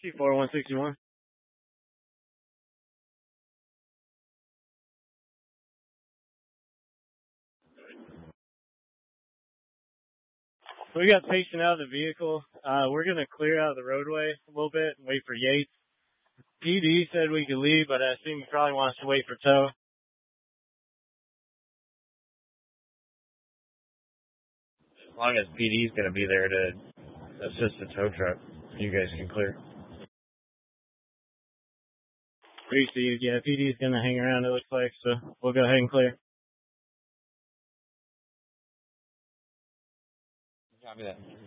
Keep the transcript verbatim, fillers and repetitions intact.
T four one sixty-one. We got patient out of the vehicle. Uh, we're going to clear out of the roadway a little bit and wait for Yates. P D said we could leave, but I assume he probably wants to wait for tow. As long as P D's going to be there to assist the tow truck, you guys can clear. Appreciate it. Yeah, P D's going to hang around, it looks like, so we'll go ahead and clear. Copy that.